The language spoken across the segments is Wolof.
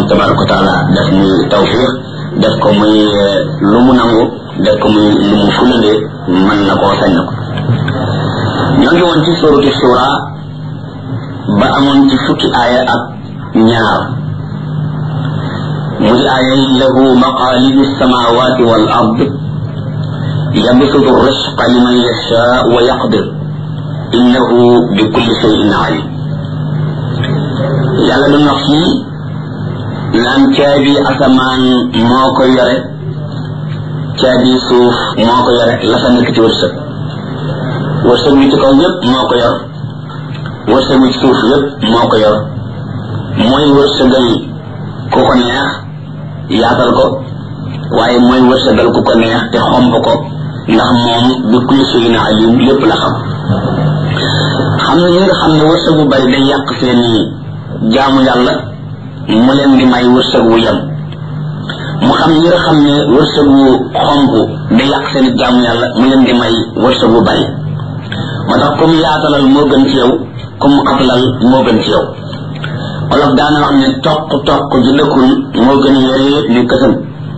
tabaraka wa taala def muy tawfiq def ko muy lu mu nangu def ko muy lu mu fulande man na ko sañ na ko ñoo ngi woon ci suratu shura ba amoon ci fukki aaya ak ñaar muy aaya lahu maqalidu samawati wal ard yabsutu risqa liman yasha wa yaqdir innahu bi kulli shay'in alim yàlla du wax fii naan caabi asamaan moo ko yore caabi suuf moo ko yore la fa nekk ci wërsëg wërsëg wi ci kaw yépp moo ko yor wërsëg wi ci suuf yépp moo ko yor mooy wërsëgal ku ko neex yaatal ko waaye mooy wërsëgal ku ko neex te xomb ko ndax moom bi kulli shay'in alim lépp la xam na ñi nga xam ne wërsëg bu bari day yàq seeni jaamu yàlla mu leen di may wërsëg wu yem mu xam ñi nga xam ne wërsëg wu xomb day yàq seeni jaamu yàlla mu leen di may wërsëg wu bari moo tax comme yaatalal moo gën ci yow comme xatalal moo gën ci yow olof daana wax ne toq ji dëkkul moo gën yore ni kësam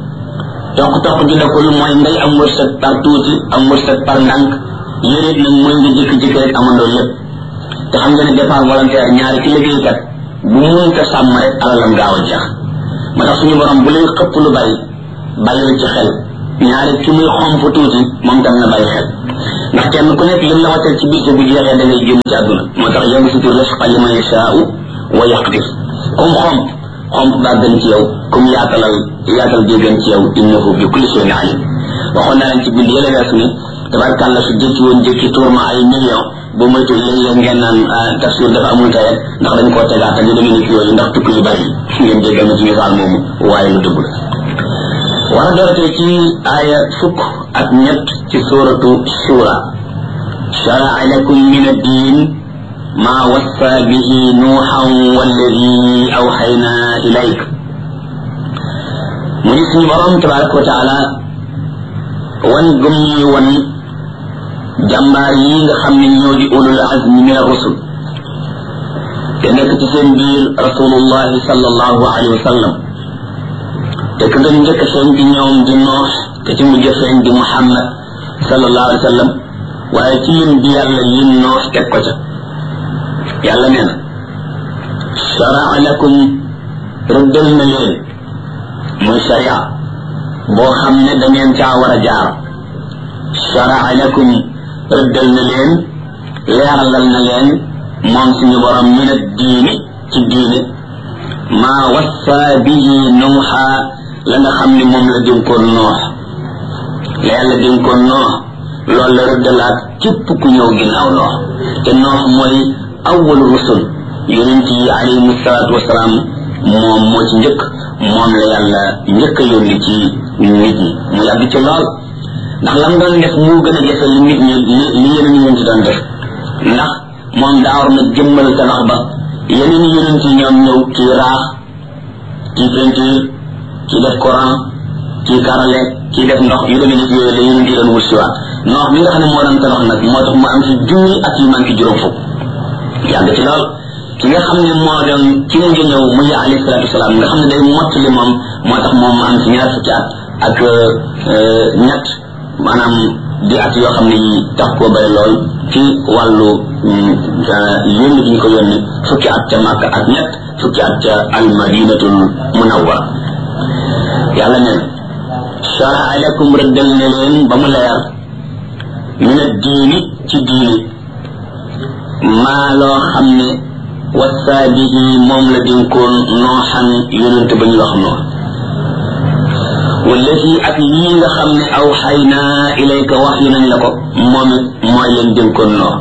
toq ji dëkkul mooy ngay am wërsëg par tuuti am wërsëg par ndànk yore nag mooy nga jékki-jékki rek amandoo lépp te xam nga ne dépense volontaire ñaari ci liggéeykat bu mënta sàmm rek alalam gaaw a jeex moo tax suñu borom bu lay xëpp lu bari bàyyil ci xel ñaari ki muy xomp tuuti moom tam na bàyyi xel ndax kenn ku nekk lim la wàccal ci bis bu jeexee da ngay génn ci àdduna moo tax yabsutu risqa liman yashaa'u wa yaqdir comme xomp baa gën ci yow comme yaatal bi gën ci yow innahu bi kulli shay'in alim waxoon naa leen ci bind yële weesu ni tabarkàlla su jëkki woon jëkki tuur ma ay million bu moytu léeg-léeg ngeen naan tafsir dafa amul tey rek ndax dañ koo tegaat ak yu demee ni yooyu ndax tukki yu bari ngeen jéggal ma ci misaal moomu waaye lu dëgg la war a doortee ci aaya fukk ak ñett ci suratu shura shara'a lakum min ad-din ma wassa bihi nuuhan walladi awxayna ilayk mu ni suñu borom tabaraka wa taala wan gëm ñuy wan jàmbaar yi nga xam ne ñoo di ulul azmi min ar-rusul te nekk ci seen biir rasulullahi sallallahu alayhi wa sallam te ka nga njëkk feeñ di ñoom di Nuux te ci mujj feeñ di Muhammad sallallahu alayhi wa sallam waaye ci lim bi yàlla lim Nuux teg ko ca yàlla nee na shara'a lakum rëddal na leen muy sharia boo xam ne da ngeen caa war a jaar shara'a lakum rëddal na leen leeralal na leen moom suñu borom min ad-diini ci diine maa wassa bihi nuuha la nga xam ne moom la dénkoon Nuux la yàlla dénkoon Nuux loolu la rëddalaat képp ku ñëw ginnaaw Nuux te Nuux mooy awwal rusul yonent yi alayhimu salaatu wasalaam moom moo ci njëkk moom la yàlla njëkk a yónni ci nit ñi mu yàgg ci lool ndax lam doon def mu gën a jafe li nit ñi li yeneen yonent doon def ndax moom daa war na jëmmal tabax ba yeneen yonent yi ñoom ñëw kii raax kii peinture kii def courant kii karale kii def ndox yu demee nit yooyu la yonent yi doon wut siwaat ndox mi nga xam ne moo doon tabax nag moo tax mu am ci junni ak yu manqué juróom fukk yàgg ci lool ki nga xam ne moo doon ci mu ngi ñëw muy alayhi salaatu wasalaam nga xam ne day mottali moom moo tax moom am ci ñaar fukki at ak ñett maanaam di at yoo xam ne yi tax koo bari lool ci wàllu yónni bi ñu ko yónni fukki at ca Makka ak ñett fukki at ca al-Madinatul Munawwara yàlla neen shara'a lakum rëddal ne leen ba mu leer min ad-diini ci diini maa loo xam ne wassa bihi moom la dénkoon Nuuhan yonent ba ñu wax noonu wallati ak lii nga xam ne awxaynaa ilayka wax yi nañ la ko moom it mooy leen dénkoon Nuux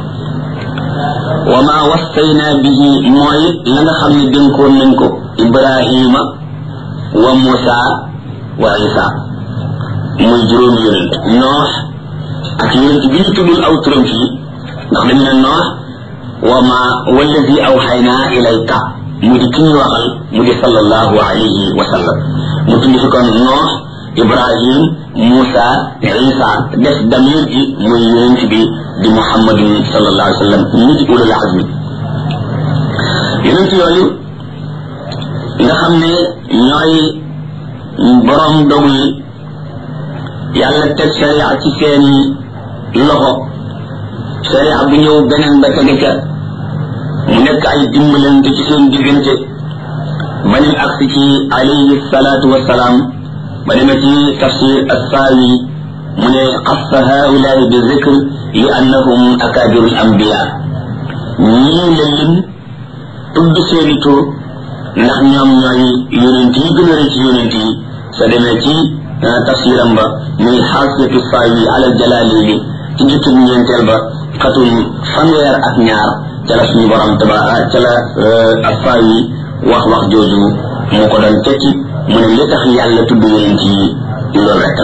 wa maa wassaynaa bihi mooy it la nga xam ne dénkoon nañ ko Ibrahima wa Muusa wa Isa muy juróomi yonent Nuux ak yonent bi ñu tuddul aw turam fii ndax dañu ne Nuux wa maa wallati awxaynaa ilayka mu di ki ñu waxal mu di sallallahu alayhi wa sallam mu tudd fi kon Nuux Ibrahim Musa Isa def damir ji muy yonent bi di Muhammadun sallallahu alayhi wa sallam ñi di ulul azmi yonent yooyu nga xam ne ñooy borom dogu yi yàlla teg sharia ci seeni loxo sharia bu ñëw beneen ba tege ca mu nekk ay dimbalante ci seen diggante ba nim agsi ci alayhi salaatu wassalaam ba demee ci tafsir as-Saawi mu ne xassa haulaai bi zikr li annahum akabirul anbiya ñii la lim tudd seeni tur ndax ñoom ñooy yonent yi gën a rëy ci yonent yi soo demee ci tafsiram ba muy xaasiyatu Saawi ala Jalaalini ci jukkib ñeenteel ba xatum fanweer ak ñaar ca la suñu borom ca la as-Saawi wax jooju mu ko doon tekki mu ne li tax yàlla tudd yonent yi loolu rek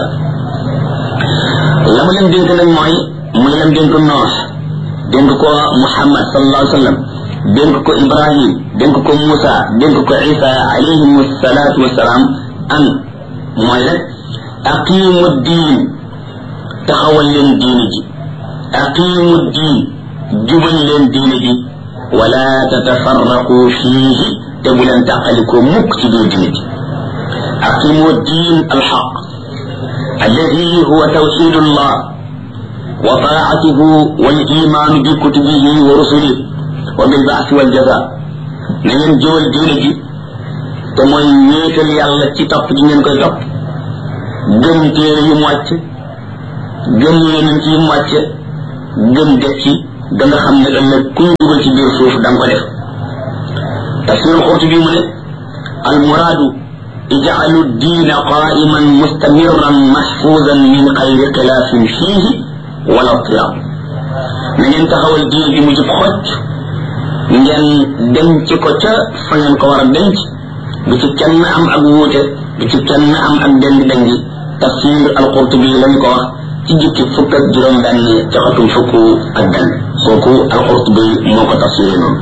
la mu leen dénk nag mooy muy leen dénk Noox dénk ko Muhammad sallallahu alayhi wa sallam dénk ko Ibrahim dénk ko Musa dénk ko Isa alayhim salaatu wasalaam an mooy rek aqimu diin taxawal leen diine ji aqimu diin jubal leen diine ji wala tatafarraqu fiihi te bu leen tàqalikoo mukk ci biir diine ji aqimu diin alxaq alladi huwa tawxidu llah wa taatuhu wal imaanu bi kutubihi wa rusulihi wa bil baasi wal jaza na ngeen jëwal diine ji te mooy wéetal yàlla ci topp gi ngeen koy topp gëm téere yu mu wàcc gëm yonent yi mu wàcce gëm dekki da nga xam ne ëllëg ku ñu dugal ci biir suuf da nga ko def tafsir Qurtubi mu ne al muraadu ij'alu diina qaa'iman mustamirran mahfuuzan min xayri xilaafin fiihi wala tirab na ngeen taxawal diine bi mu jub xocc ngeen denc ko ca fa ngeen ko war a denc bu ci kenn am ak wuute bu ci kenn am ak deng-dengi tafsir al Qurtubi lañ ko wax ci jukki fukk ak juróom benn ca xatum fukk ak benn kooku al Qurtubi moo ko tafsiré noonu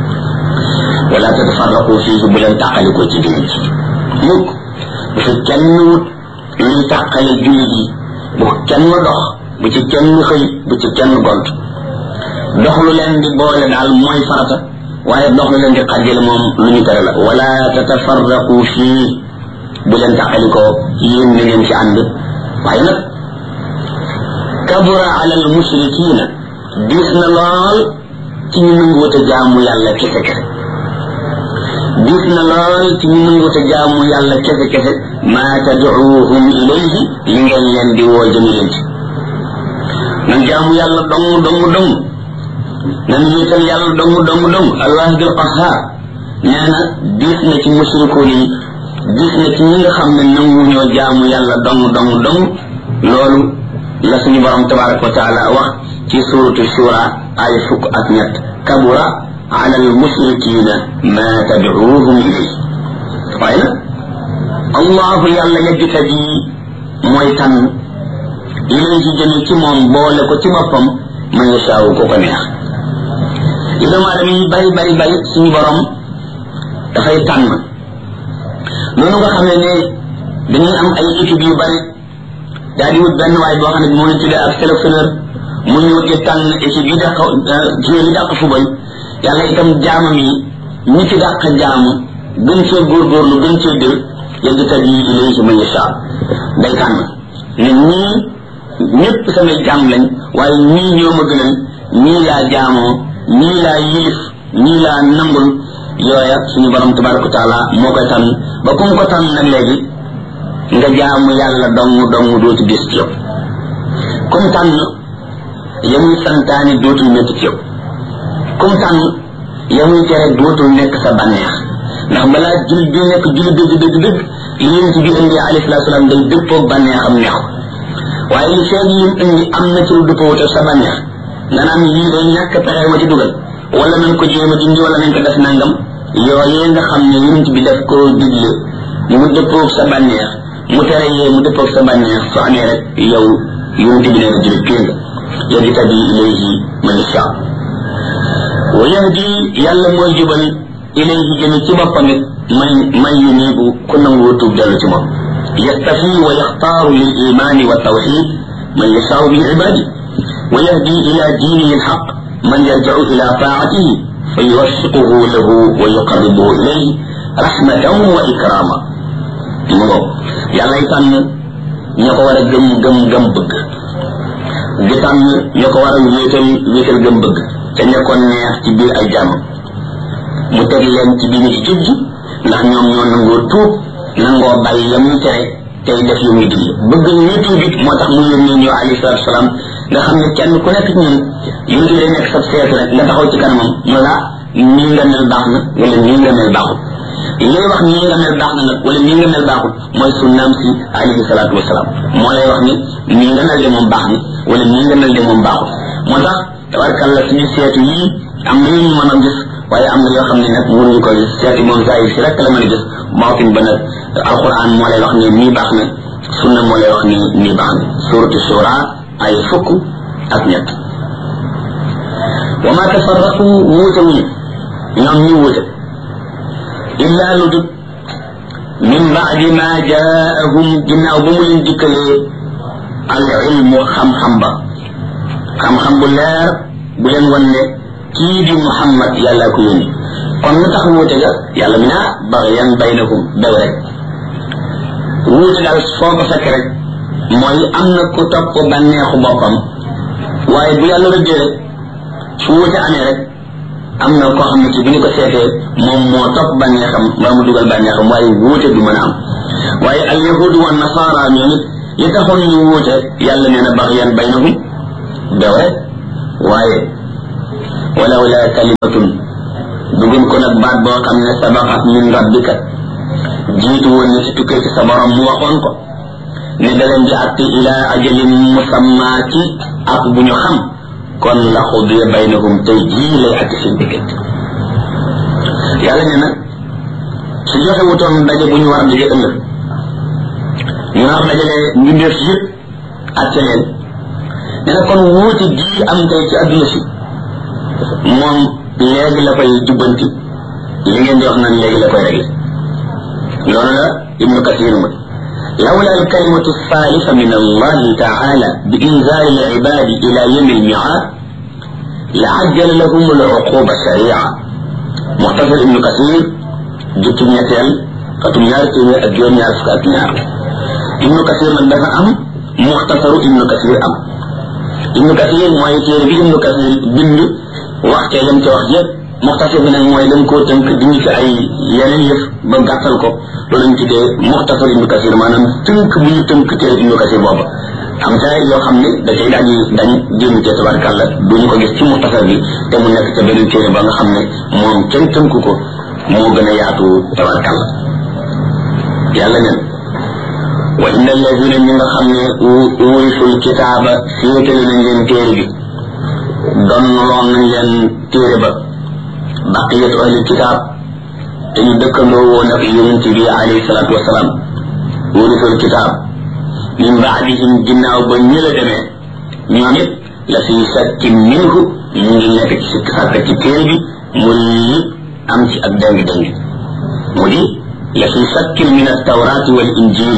wala tatafarraqu fiihi bu leen tàqalikoo ci diine ji mukk bu fi kenn wut luy tàqale jullit yi bu kenn dox bu ci kenn xëy bu ci kenn gont dox lu leen di boole daal mooy farata waaye dox lu leen di xàjjale moom lu ñu tere la wala tatafarraqu fii bu leen tàqalikoo yéen na ngeen ci ànd waaye nag kabura ala al mushrikina diis na lool ci ñu nanguwut a jaamu yàlla kese kese diis na lool ci ñu nanguwut a jaamu yàlla kese kese maa tad'uuhum ilayhi li ngeen leen di woo jëmi leen ci nan jaamu yàlla dong nan wéetal yàlla dong alwaahidul qahhaar nee na diis na ci mushrikoon yi diis na ci ñi nga xam ne nanguñoo jaamu yàlla dong loolu la suñu borom tabaraka wa taala wax ci suratu shura ay fukk ak ñett kabura ala al mushrikina ma tad'uuhum ilayhi waaye nag allahu yàlla yajtabi mooy tànn ilayhi jëme ci moom boole ko ci boppam man yashaawu ko ko neex li doomu aadama yi bari suñu borom dafay tànn noonu nga xam ne dañuy am ay équipe yu bari daal di wut benn waay boo xam ne moo ñu tuddee ak sélectionneur mu ñëw di tànn équipe yi dàq joueur yi dàq football yàlla itam jaamam yi ñi ci dàq jaamu gën cee góorgóorlu gën cee dër yajtabi ilayhi man yashaa day tànn ne ñii ñëpp samay jaam lañ waaye ñii ñoo ma gënal ñii laa jaamoo ñii laa yilif ñii laa nangul yooya suñu borom tabaraka wa taala moo koy tànn ba ku mu ko tànn nag léegi nga jaamu yàlla dong dootu gis ci yow comme tànn yamuy santaane dootul métti ci yow comme tànn yamuy tere dootul nekk sa bànneex ndax balaa jullit bi nekk jullit dëgg li yonent bi indi alayhi salaatu salaam day dëppoo bànneexam neex waaye li feeg yi indi am na ci lu dëppoo te sa bànneex nga naan lii day ñàkk pexe ma ci dugal wala nañ ko jéem a dindi wala nañ ko def nangam yooyee nga xam ne yonent bi daf koo digle mu dëppoo sa bànneex mu tere yee mu dëppoo sa bànneex su amee rek yow yonent bi nee na jullit kii nga yajtabi ilayhi man yashaa wa yahdi yàlla mooy jubal ilayhi jëme ci boppam it man yunibu ku nangoo tuub dellu ci moom yastafi wa yaxtaaru lil imaani wa tawxid man yashaau min ibadi wa yahdi ila diinihi alxaq man yarjacu ila taatihi fa yuwaffiquhu lahu wa yuqarribuhu ilayhi rahmatan wa ikrama mu ngo yàlla yi tànn ña ko war a gëm bëgg di tànn ña ko war a wéetal gëm bëgg te nekkoon neex ci biir ay jàmm mu teg leen ci diine ci jub ji ndax ñoom ñoo nangoo tuub nangoo bàyyi yam ñu tere tey def yu muy digle bëgg ñu tuub it moo tax mu yónnee ñu alayhi salaatu wasalaam nga xam ne kenn ku nekk ci ñun yonent day nekk sa seetu rek nga taxaw ci kanamam mu la nii nga mel baax na wala nii nga mel baaxul lay wax nii nga mel baax na nag wala nii nga mel baaxul mooy sunnaam si alayhi salaatu wasalaam moo lay wax ni nii nga mel de moom baax na wala nii nga mel de moom baaxul moo tax tabarkalla suñu seetu yii am na ñu mën a gis waaye am na yoo xam ne nag mënuñu ko gis seeti moom saa si rek la mën a gis baatin ba nag alquran moo lay wax ni nii baax na sunna moo lay wax ni nii baax na suratu shura ay fukk ak ñett wa ma tafarraqu wuute wuñu ñoom ñu wuute illa lu dut min baadi ma jaahum ginnaaw ba mu leen dikkalee al ilmu xam-xam ba xam-xam bu leer bu leen wan ne kii di Muhammad yàlla ko yónni kon lu tax wuute ga yàlla mi naa baxyan baynahum bew rek wuute daal foo ko fekk rek mooy am na ku topp bànneexu boppam waaye bu yàlla rëddee rek su wuute amee rek am na koo xam ne ci bi ñu ko seetee moom moo topp bànneexam mbaa mu dugal bànneexam waaye wuute du mën a am waaye al yahudu wa nasara ñoom it li taxoon ñu wuute yàlla nee na baxyan baynahum bew rek waaye walawla kalimatun dugun ko nag baat boo xam ne sabaqat min rabbika jiitu woon na ci tukkee ci sa borom mu waxoon ko ne da leen di atte ila ajalin musamma ci ak bu ñu xam kon la xudiya baynahum tey jii lay atte seen diggante yàlla ne nag su joxe wutoon daje bu ñu war a daje ëllëg ñu war dajale mbindeef yëpp atte leen ne na kon wuute jii am tey ci adduna si moom léegi la koy jubbanti li ngeen di wax naan léegi la koy réglé loolu la ibnu kasir mu lawla alkalimatu salisa min allahi taala bi inzari alibadi ila yawm almi'ad la ajjala lahum aluquba sharia muxtasar ibnu kasir jukki ñetteel atum ñaar téeméer ak juróom ñaar fukk ak ñaar ibnu kasir nag dafa am muxtasaru ibnu kasir am ibnu kasir mooy téere bi ibnu kasir bind waxtee lam ca wax yëpp muxtasar bi nag mooy lam koo tënk dindi ci ay yeneen yëf ba gàttal ko loolu lañ tuddee muxtasar ibnu kasir maanaam tënk bu ñu tënk téere ibnu kasir boobu am ca yoo xam ne da cay daal di dañ génn ca tabarkàlla duñu ko gis ci muxtasar bi te mu nekk ca beneen téere ba nga xam ne moom kenn tënk ko moo gën a yaatu tabarkàlla yàlla neen wa inna alladina ñi nga xam ne urisul kitaaba féetale nañ leen téere bi donloon nañ leen téere ba baqiyatu ahli kitaab te ñu dëkkandoo woon ak yonent bi alayhi salaatu wasalaam urisul kitaab min baadihim ginnaaw ba ñi la demee ñoom it la fi shakkin minhu ñu ngi nekk ci sikk sàkk ci téere bi mu am ci ak dëng-dëng mu di la fi shakkin min at-tawraati wal injil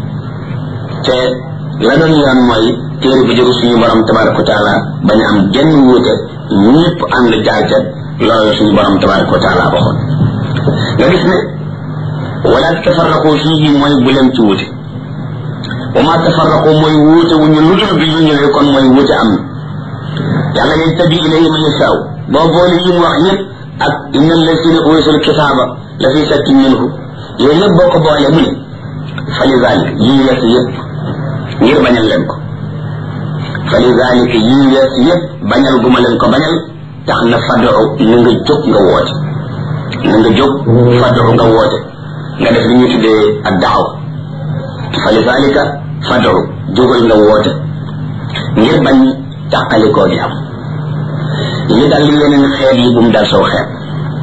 te la doon yoon mooy téere bu jóge suñu borom tabaraka wa taala bañ am genn wuute ñëpp ànd jaar ca loolu suñu borom tabaraka wa taala waxoon nga gis ne wala tafarraqu fihi mooy bu leen ci wuute wa ma tafarraqu mooy wuute wu ñu lu dul bi ñu ñëwee kon mooy wuute am yàlla ngay tabi ilayhi man yashaa boo boole yi mu wax yëpp ak inna alladina urisul kitaaba la fi shakkin minhu yooyu yëpp boo ko boole mu ne fa li zalik yii wees yëpp ngir bañal leen ko fa li zalik yii wees yëpp bañal guma leen ko bañal tax na fadu na nga jóg nga woote na nga jóg fadu nga woote nga def li ñu tuddee ak daaw fa li zalika fadu jógal nga woote ngir bañ tàqalikoo gi am li dal li yeneen xeet yi bu mu dal saw xeet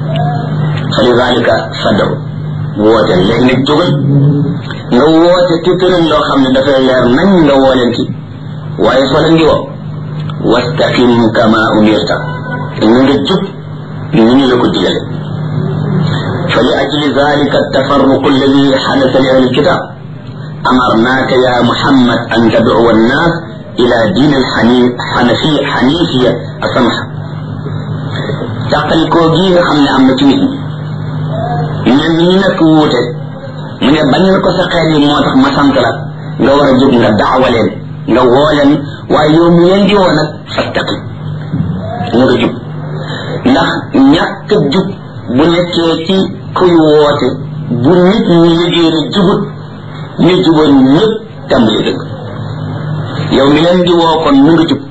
fa li zalika fadu woote léegi nag jógal nga woote te tëral loo xam ne dafay leer nañ nga woo leen ci waaye soo leen di woo wastaqim kama umirta na nga jub ni ñu la ko digale fa li ajli zalika tafarruq alladi xadasa li ahli alkitab amarnaaka ya muhammad an tad'uwa annas ila diin alxanifiya asamha tàqalikoo gii nga xam ne am na ci nit ñi ñenn ñi nekk wuute mu ne bañal ko sa xeet yi moo tax ma sant la nga war a jóg nga daawa leen nga woo leen waaye yow mi leen di woo nag fastaqim nga jub ndax ñàkk jub bu nekkee ci kuy woote bu nit ñi liggéey ni jubut ñu juboon ñëpp tàmbali dëgg yow mi leen di woo kon mu nga jub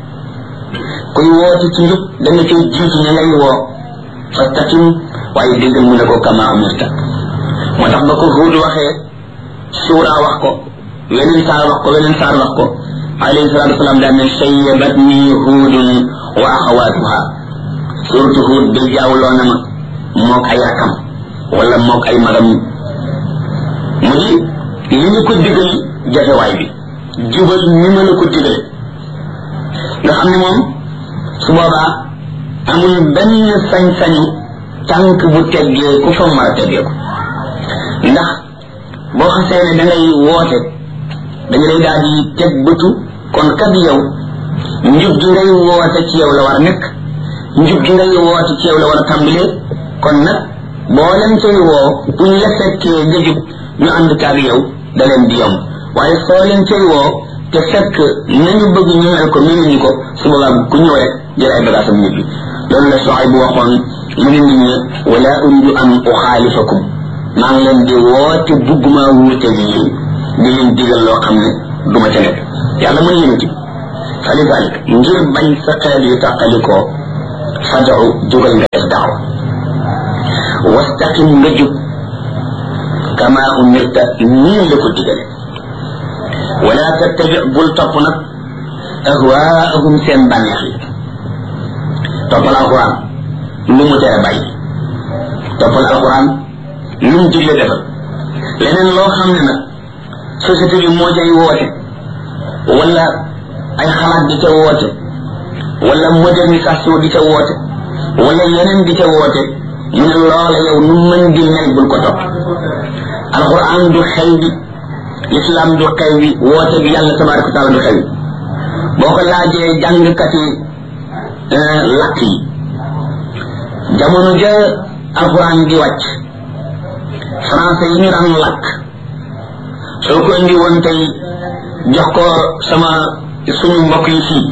kuy woote ci njub da nga cay jiitu ña ngay woo fastaqim waaye déggal mu ne ko kama amirta moo tax ba ko Huud waxee Suura wax ko weneen saar wax ko weneen saar wax ko alayhi salaatu wasalaam daan ne sayyabatni Huudun wa axawaatuha suratu Huud bi jaawloo na ma mook ay rakam wala mook ay magam mu di li ñu ko digal jafewaay bi jubal ni ma la ko digale nga xam ne moom su boobaa amul benn sañ-sañu tànk bu teggee ku fa mën a teggee ko ndax boo xasee ne da ngay woote dañu lay daal di teg bëtu kon kat yow njub gi ngay woote ci yow la war a nekk njub gi ngay woote ci yow la war a tàmbalee kon nag boo leen cay woo bu ñu la fekkee nga jub ñu ànd kaag yow da leen di yomb waaye soo leen cay woo te fekk nañu bëgg ñu mel ko mënuñu ko su boobaa ku ñëw rek jël ay bagaasam ñibbi loolu la Suayb bu waxoon mu ne nit ñi wala uridu an uxaalifakum maa ngi leen di woote bugguma wuute bi yéen di leen digal loo xam ne du ma ca nekk yàlla mën yénati fa lidalik ngir bañ sa xeet yu tàqalikoo fad'u jógal nga def daawa wastaqim nga jub kama umirta nii la ko digale wala tattabi bul topp nag ahwaahum seen bànneex yi toppal alquran lu mu tere bàyyi toppal alquran lu mu digle defal leneen loo xam ne nag société bi moo cay woote wala ay xalaat di ca woote wala modernisation di ca woote wala yeneen di ca woote mu ne loola yow nu mën di mel bul ko topp alquran du xew bi l'islam du xew bi woote bi yàlla tabaraka wa taala du xew boo ko laajee jàngkat yi lakk yi jamono ja alquran di wàcc français yi ñu daan lakk soo ko indi woon tey jox ko suñu mbokk yi fii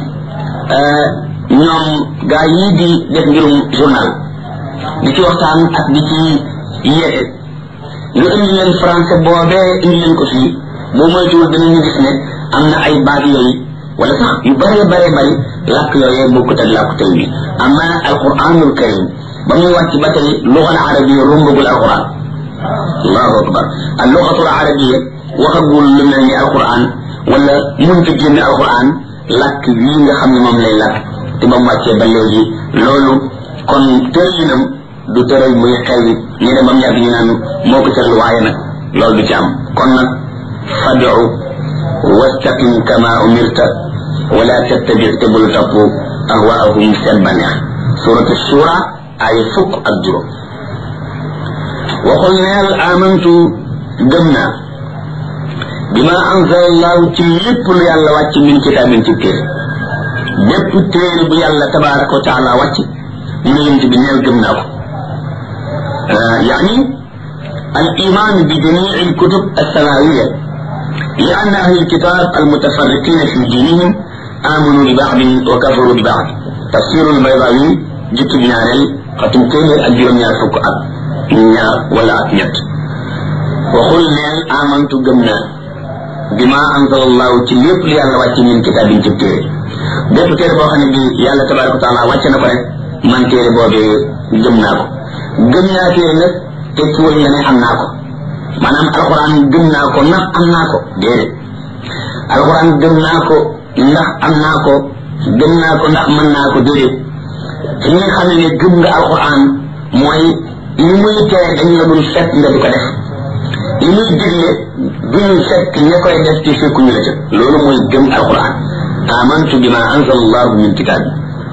ñoom gaa yii di def mbirum journal di ci waxtaan ak di ci yeete ñu indi leen français boobee indi leen ko fii boo moytuwul danañu gis ne am na ay baat yooyu wala sax yu bëree bari làkk yooyee bokkut ak làkku tey bi amma alquranul karim ba muy wàcc ba tey lugal arabiya rumbagul alquran allahu akbar al lugatul arabiya waxagul lu mel ni alquran wala munta génn alquran làkk wii nga xam ne moom lay làkk te ba mu wàccee ba léegi loolu kon tëralinam du tëral muy xew yi ñu dem ba mu yàgg ñu naan moo ko tëral waaye nag loolu du ci am kon nag fad'u wastaqim kama umirta wala tattabi te bul topp ahwaahum seen baneex suratu shura ay fukk ak juróom waxul neel amantu gëm naa bima anzala allahu ci lépp lu yàlla wàcc min kitaabin ci téere bépp téere bu yàlla tabaraka wa taala wàcc mu ne yent bi neel gëm naa ko يعني الإيمان بجميع الكتب السماوية لأن أهل الكتاب المتفرقين في دينهم آمنوا ببعض وكفروا ببعض تفسير البيضاوي جت بناري ختم تيمير أجرم يا فكأت ولا أتنيت وقل نيل آمنت قمنا بما أنزل الله تليب لي على واتي من كتاب تبتير بيب تير بوخاني بي يالا تبارك وتعالى واتنا فرق من تير بوبي قمناكو gëm naa téere nag tekkiwul nga ne am naa ko maanaam alquran gëm naa ko ndax am naa ko déedéet alquran gëm naa ko ndax am naa ko gëm naa ko ndax mën naa ko déedéet fi nga xam ne gëm nga alquran mooy li muy tere dañu la dul fekk nga di ko def li muy digle duñu fekk ña koy def ci fekkuñu la ca loolu mooy gëm alquran amantu bima anzala allahu min kitab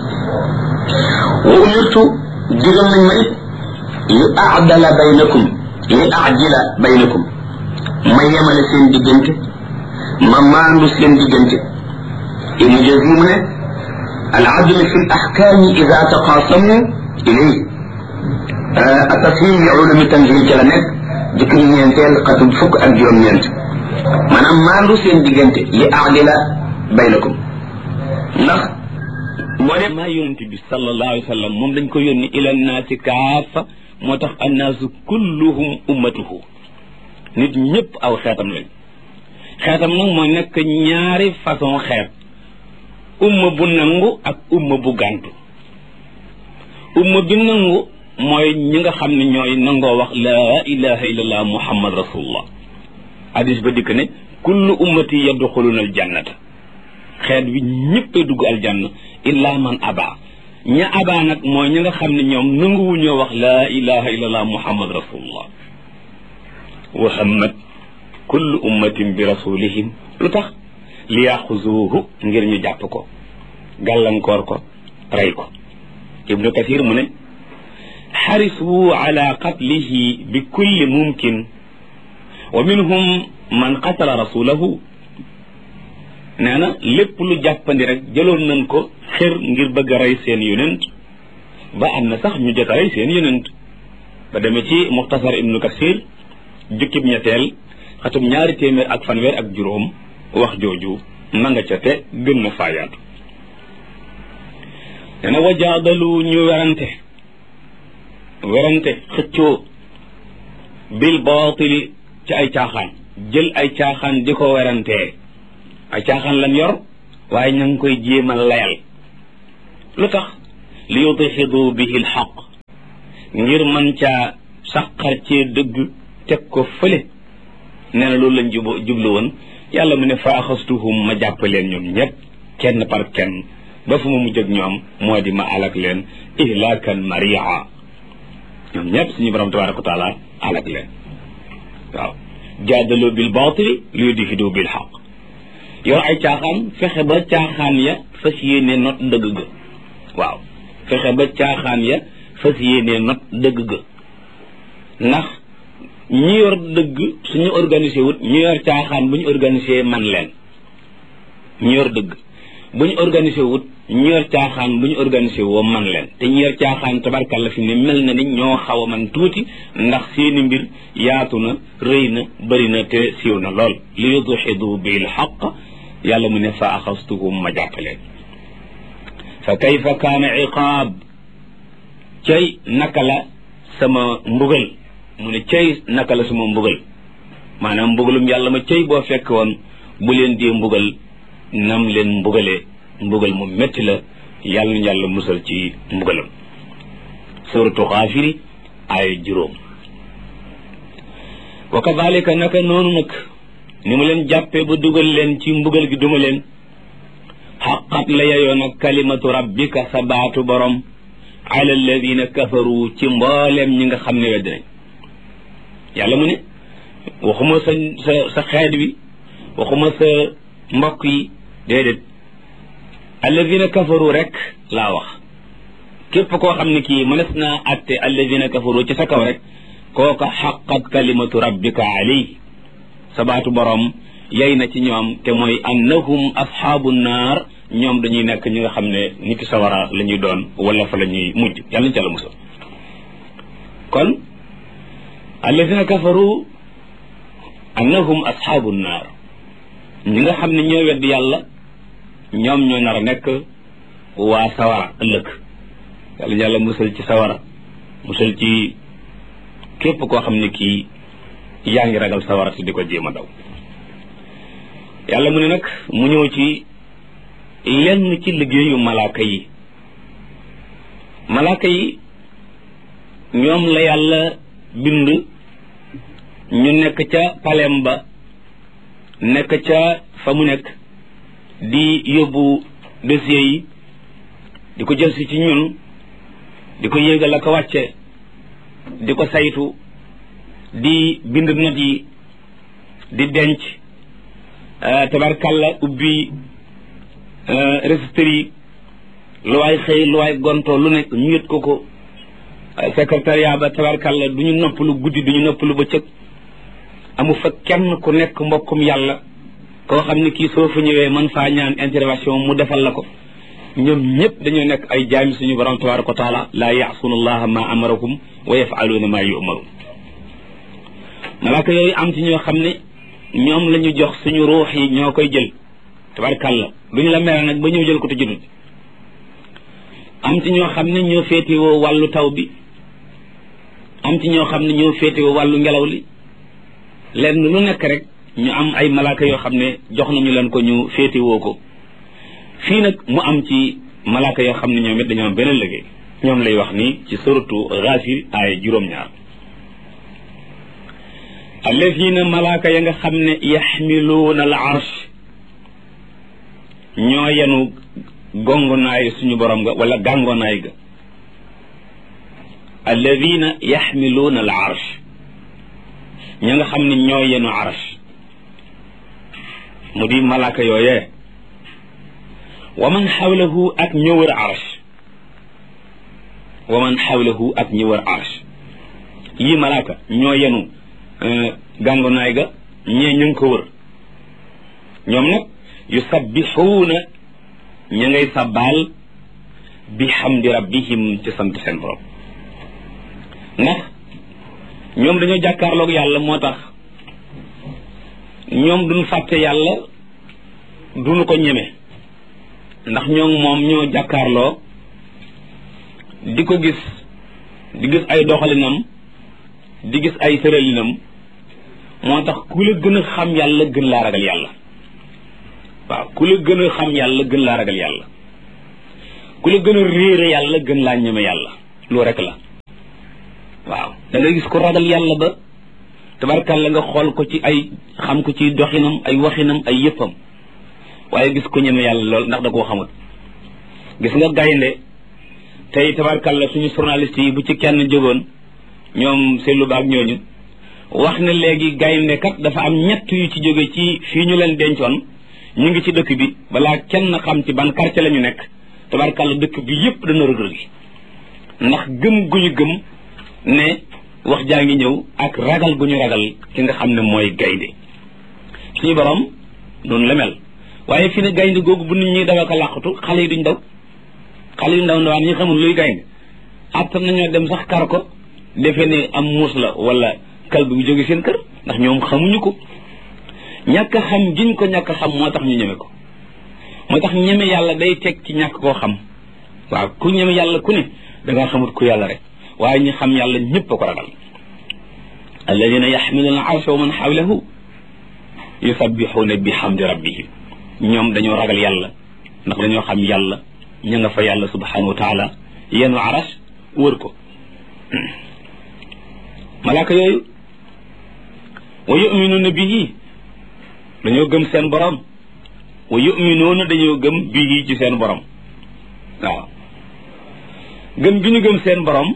wa umirtu digal nañ ma it لأعدل بينكم لأعجل بينكم ما يمل سين ديجنت ما ماندو سين ديجنت ابن جزيم العدل في الأحكام إذا تقاسموا إليه atafhim bi ulumi tanzil ci la nekk jëkk ñu ñeenteel xatum fukk ak juróom-ñeent maanaam maandu seen diggante li aadila baynakum ndax moo def maa yonente bi sallallahu alayhi wa sallam moom dañ ko yónni ila naasi kaafa moo tax annaasu kulluhum ummatuhu nit ñëpp aw xeetam lañ xeetam nag mooy nekk ñaari façon xeet umma bu nangu ak umma bu gàntu umma bi nangu mooy ñi nga xam ne ñooy nangoo wax laa ilaha illallah muhammad rasulullah hadis ba dikk ne kullu ummati yadxuluna aljannata xeet bi ñëppay dugg aljanna illa man aba ña aba nag mooy ñi nga xam ne ñoom nanguwuñoo wax laa ilaha illallah muhammad rasulullah wa hammat kullu ummatin bi rasulihim lu tax li yaxuzuuhu ngir ñu jàpp ko gàllankoor ko rey ko ibnu kathir mu ne xarisu ala qatlihi bi kulli mumkin wa minhum man qatala rasulahu nee na lépp lu jàppandi rek jëloon nañ ko xër ngir bëgg a rey seen yonent ba am na sax ñu jot a rey seen yonent ba demee ci muxtasar ibnu kathir jukkib ñetteel xatum 200 ak juróom wax jooju ma nga ca te gën na faayaatu dana wajaadalu ñu werante xëccoo bil baatili ci ay caaxaan jël ay caaxaan di ko werantee ay caaxaan lan yor waaye ña ngi koy jéem a layal lu tax li yudxidu bihi alxaq ngir mën caa saqar cee dëgg teg ko fële nee na loolu lañ jublu woon yàlla mu ne fa axastuhum ma jàpp leen ñoom ñëpp kenn par kenn ba fu ma mujj ak ñoom moo di ma alak leen ihlaakan maria ñoom ñëpp suñu borom tabaraka wa taala alak leen waaw jaadaloo bil baatili li yudhidu bil xaq yor ay caaxaan fexe ba caaxaan ya fas yéene not dëgg ga waaw fexe ba caaxaan ya fas yéene not dëgg ga ndax ñi yor dëgg suñu organisé wut ñu yor caaxaan bu ñu organisé man leen ñu yor dëgg bu ñu organisé wut ñu yor caaxaan bu ñu organisé woo man leen te ñu yor caaxaan tabarkàlla fi ne mel na ni ñoo xaw a man tuuti ndax seeni mbir yaatu na rëy na bëri na te siiw na lool li yudxidu bil xaq yàlla mu ne fa axastuhum ma jàppaleen fa kayfa kaana iqaab cay naka la sama mbugal mu ne cay naka la sama mbugal maanaam mbugalum yàlla ma cay boo fekk woon bu leen dee mbugal nam leen mbugalee mbugal mu métti la yàlla na yàlla musal ci mbugalam suratu xaafiri ay 5 wa kadalika naka noonu nag ni mu leen jàppee ba dugal leen ci mbugal gi duma leen xaqat la yeyoon ak kalimatu rabbika sa baatu borom ala alladina kafaru ci mbooleem ñi nga xam ne wedd nañ yàlla mu ne waxuma sa xeet bi waxuma sa mbokk yi déedéet alladina kafaru rek laa wax képp koo xam ne kii mënees naa atte alladina kafaru ci sa kaw rek kooka xaqat kalimatu rabbika alayhi sa baatu borom yey na ci ñoom te mooy annahum asxaabu naar ñoom dañuy nekk ñi nga xam ne niti sawara la ñuy doon wala fa la ñuy mujj yàlla nañu ca la musal kon alladina kafaru annahum asxaabu naar ñi nga xam ne ñoo wedd yàlla ñoom ñoo nar a nekk waa sawara ëllëg yàlla yàlla musal ci sawara musal ci képp koo xam ne kii yaa ngi ragal sawara te di ko jéem a daw yàlla mu ne nag mu ñëw ci lenn ci liggéeyu malaaka yi ñoom la yàlla bind ñu nekk ca palem ba nekk ca fa mu nekk di yóbbu dossier yi di ko jël si ci ñun di ko yéegal ak wàcce di ko saytu di bind not yi di denc tabarkalla ubbi registre yi lu waay xëy lu waay gontoo lu nekk ñu yët ko secrétariat ba tabarkalla du ñu noppalu guddi du ñu noppalu bëccëg amu fa kenn ku nekk mbokkum yàlla koo xam ne kii soo fa ñëwee mën faa ñaan intervention mu defal la ko ñoom ñëpp dañoo nekk ay jaami suñu borom tabaraka wa taala laa yaasuuna allaha ma amarakum wa yafaluuna ma yumaru malaaka yooyu am ci ñoo xam ne ñoom la ñu jox suñu ruux yi ñoo koy jël tabarakàlla duñu la mere nag ba ñëw jël ko te jëlul am ci ñoo xam ne ñoo féetewoo wàllu taw bi am ci ñoo xam ne ñoo féetewoo wàllu ngelaw li lenn lu nekk rek ñu am ay malaaka yoo xam ne jox nañu leen ko ñu féetewoo ko fii nag mu am ci malaaka yoo xam ne ñoom it dañoo am beneen liggéey ñoom lay wax ni ci suratu Ghafir ay juróom-ñaar allazina malaaka ya nga xam ne yaxmiluuna al arsh ñoo yenu gongonaay suñu borom ga wala gàngonaay ga alladina yaxmiluuna al arsh ña nga xam ne ñoo yenu arsh mu di malaaka yooyee wa man xawlahu ak ñi wër arsh wa man xawlahu ak ñi wër arsh yii malaaka ñoo yenu gàngonaay ga ñee ñu ngi ko wër ñoom nag yusabbixuuna ña ngay sabbaal bi xamdi rabbihim ci sant seen borom ndax ñoom dañoo jàkkaarloog yàlla moo tax ñoom duñ fàtte yàlla duñu ko ñeme ndax ñoom moom ñoo jàkkaarloo di ko gis di gis ay doxalinam di gis ay tëralinam moo tax ku la gën a xam yàlla gën laa ragal yàlla waaw ku la gën a xam yàlla gën laa ragal yàlla ku la gën a réere yàlla gën laa ñeme yàlla loo rek la waaw da ngay gis ko ragal yàlla ba tabarkàlla nga xool ko ci ay xam ko ci doxinam ay waxinam ay yëppam waaye gis ko ñeme yàlla lool ndax da koo xamut gis nga gaynde tey tabarkàlla suñu journaliste yi bu ci kenn jógoon ñoom seetlu baag ñooñu wax ne léegi gaynde kat dafa am ñett yu ci jóge ci fii ñu leen dencoon ñu ngi ci dëkk bi balaa kenn xam ci ban quartier la ñu nekk tabarkàlla dëkk bi yépp dana rëg-rëg gi ndax gëm gu ñu gëm ne wax jaa ngi ñëw ak ragal gu ñu ragal ki nga xam ne mooy gaynde suñu borom noonu la mel waaye fi ne gaynde googu bu nit ñi daw ak a làqatu xale yi duñ daw xale yu ndaw ndawaan ñi xamul luy gaynde attan nañoo dem sax kar ko defe ne am muus la wala kalb bu jóge seen kër ndax ñoom xamuñu ko ñàkk a xam giñ ko ñàkk a xam moo tax ñu ñeme ko moo tax ñeme yàlla day teg ci ñàkk koo xam waaw ku ñeme yàlla ku ne da ngaa xamut ku yàlla rek waaye ñi xam yàlla ñëpp a ko ragal alladina yaxmiluuna arsha wa man xawlahu yusabbixuuna bi xamdi rabbihim ñoom dañoo ragal yàlla ndax dañoo xam yàlla ña nga fa yàlla subhanahu wa taala yenu arash wër ko malaaka yooyu wa yuminuuna bihi dañoo gëm seen borom wa yuminuuna dañoo gëm bihi ci seen borom waaw gëm gi ñu gëm seen borom